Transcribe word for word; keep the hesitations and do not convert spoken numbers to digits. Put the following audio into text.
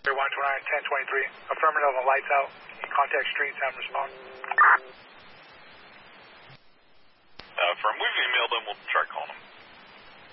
one twenty-nine, ten twenty-three. Affirmative, lights out. Contact streets, have them respond. Uh, from we've emailed them, we'll try calling.